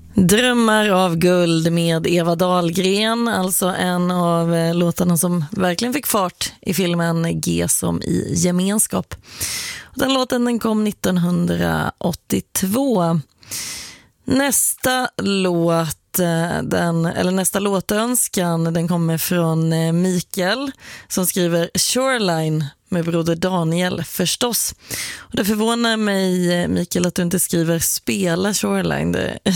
Drömmar av guld med Eva Dahlgren, alltså en av låtarna som verkligen fick fart i filmen G som i gemenskap. Den låten kom 1982. Nästa låtönskan den kommer från Mikael som skriver Shoreline med broder Daniel förstås. Och det förvånar mig, Mikael, att du inte skriver spela Shoreline. Det